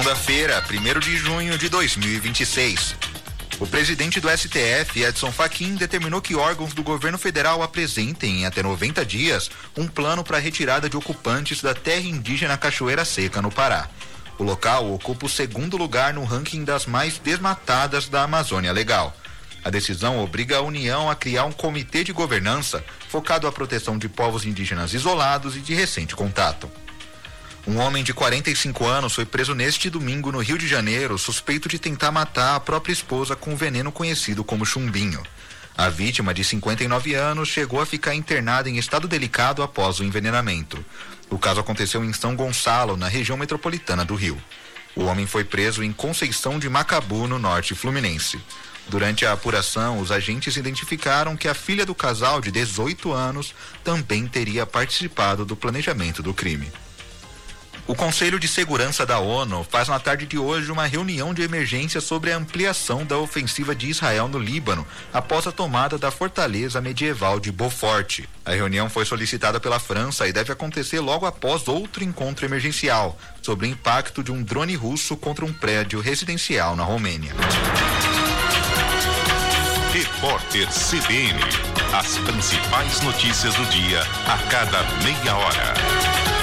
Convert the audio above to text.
Segunda-feira, 1º de junho de 2026. O presidente do STF, Edson Fachin, determinou que órgãos do governo federal apresentem em até 90 dias um plano para a retirada de ocupantes da terra indígena Cachoeira Seca, no Pará. O local ocupa o 2º lugar no ranking das mais desmatadas da Amazônia Legal. A decisão obriga a União a criar um comitê de governança focado à proteção de povos indígenas isolados e de recente contato. Um homem de 45 anos foi preso neste domingo no Rio de Janeiro, suspeito de tentar matar a própria esposa com um veneno conhecido como chumbinho. A vítima, de 59 anos, chegou a ficar internada em estado delicado após o envenenamento. O caso aconteceu em São Gonçalo, na região metropolitana do Rio. O homem foi preso em Conceição de Macabu, no norte fluminense. Durante a apuração, os agentes identificaram que a filha do casal, de 18 anos, também teria participado do planejamento do crime. O Conselho de Segurança da ONU faz na tarde de hoje uma reunião de emergência sobre a ampliação da ofensiva de Israel no Líbano após a tomada da fortaleza medieval de Beaufort. A reunião foi solicitada pela França e deve acontecer logo após outro encontro emergencial sobre o impacto de um drone russo contra um prédio residencial na Romênia. Repórter CBN. As principais notícias do dia a cada meia hora.